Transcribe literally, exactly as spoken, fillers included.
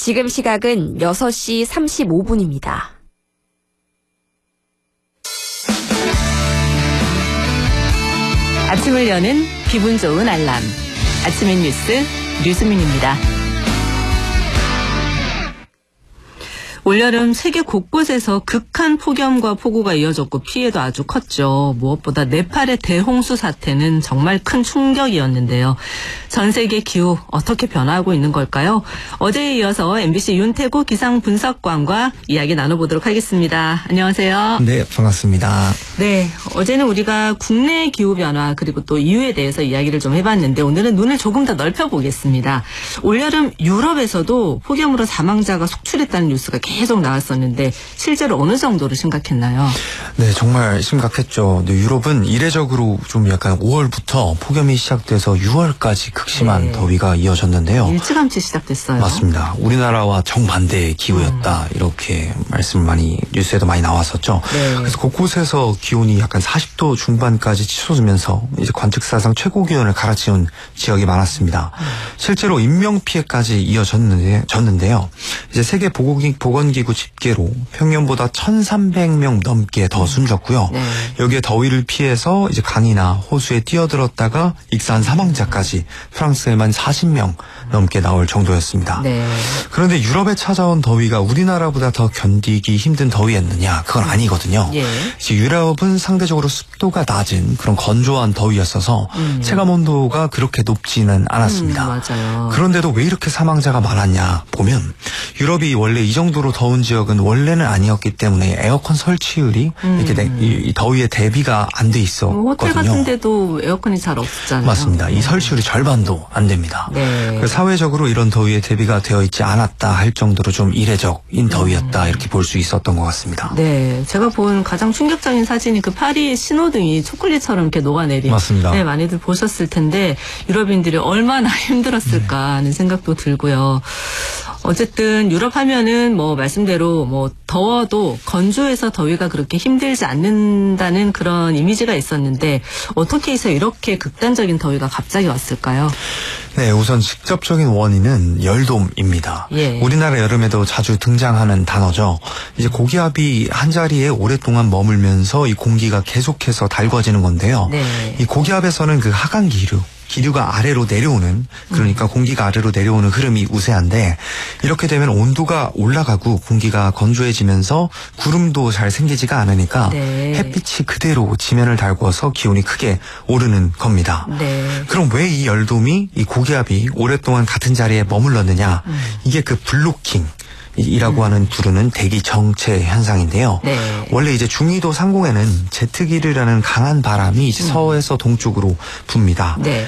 지금 시각은 여섯 시 삼십오 분입니다. 아침을 여는 기분 좋은 알람. 아침의 뉴스 류수민입니다. 올여름 세계 곳곳에서 극한 폭염과 폭우가 이어졌고 피해도 아주 컸죠. 무엇보다 네팔의 대홍수 사태는 정말 큰 충격이었는데요. 전 세계 기후 어떻게 변화하고 있는 걸까요? 어제에 이어서 엠비씨 윤태구 기상분석관과 이야기 나눠보도록 하겠습니다. 안녕하세요. 네, 반갑습니다. 네, 어제는 우리가 국내 기후 변화 그리고 또 이유에 대해서 이야기를 좀 해봤는데 오늘은 눈을 조금 더 넓혀보겠습니다. 올여름 유럽에서도 폭염으로 사망자가 속출했다는 뉴스가 계속 나왔었는데 실제로 어느 정도로 심각했나요? 네, 정말 심각했죠. 네, 유럽은 이례적으로 좀 약간 오월부터 폭염이 시작돼서 유월까지 극심한 네. 더위가 이어졌는데요. 일찌감치 시작됐어요. 맞습니다. 우리나라와 정반대의 기후였다. 음. 이렇게 말씀 많이 뉴스에도 많이 나왔었죠. 네. 그래서 곳곳에서 기온이 약간 사십 도 중반까지 치솟으면서 이제 관측사상 최고 기온을 갈아치운 지역이 많았습니다. 음. 실제로 인명 피해까지 이어졌는데, 졌는데요. 이제 세계 보건 기구 집계로 평년보다 천삼백 명 넘게 더 숨졌고요. 네. 여기에 더위를 피해서 이제 강이나 호수에 뛰어들었다가 익사한 사망자까지 프랑스에만 사십 명 넘게 나올 정도였습니다. 네. 그런데 유럽에 찾아온 더위가 우리나라보다 더 견디기 힘든 더위였느냐? 그건 아니거든요. 예. 이제 유럽은 상대적으로 습도가 낮은 그런 건조한 더위였어서 음. 체감 온도가 그렇게 높지는 않았습니다. 음, 맞아요. 그런데도 왜 이렇게 사망자가 많았냐 보면 유럽이 원래 이 정도로 더운 지역은 원래는 아니었기 때문에 에어컨 설치율이 음. 이렇게 내, 이, 이 더위에 대비가 안 돼 있었거든요. 뭐 호텔 같은 데도 에어컨이 잘 없잖아요. 맞습니다. 이 설치율이 절반도 안 됩니다. 네. 사회적으로 이런 더위에 대비가 되어 있지 않았다 할 정도로 좀 이례적인 더위였다 음. 이렇게 볼 수 있었던 것 같습니다. 네, 제가 본 가장 충격적인 사진이 그 파리의 신호등이 초콜릿처럼 이렇게 녹아내린. 맞습니다. 네, 많이들 보셨을 텐데 유럽인들이 얼마나 힘들었을까 하는 생각도 들고요. 어쨌든 유럽 하면은 뭐 말씀대로 뭐 더워도 건조해서 더위가 그렇게 힘들지 않는다는 그런 이미지가 있었는데 어떻게 해서 이렇게 극단적인 더위가 갑자기 왔을까요? 네, 우선 직접적인 원인은 열돔입니다. 예. 우리나라 여름에도 자주 등장하는 단어죠. 이제 고기압이 한 자리에 오랫동안 머물면서 이 공기가 계속해서 달궈지는 건데요. 네. 이 고기압에서는 그 하강 기류 기류가 아래로 내려오는 그러니까 음. 공기가 아래로 내려오는 흐름이 우세한데 이렇게 되면 온도가 올라가고 공기가 건조해지면서 구름도 잘 생기지가 않으니까 네. 햇빛이 그대로 지면을 달궈서 기온이 크게 오르는 겁니다. 네. 그럼 왜 이 열돔이 이 고기압이 오랫동안 같은 자리에 머물렀느냐? 음. 이게 그 블로킹 이라고 음. 하는 부르는 대기 정체 현상인데요. 네. 원래 이제 중위도 상공에는 제트기류라는 강한 바람이 이제 음. 서에서 동쪽으로 붑니다. 네.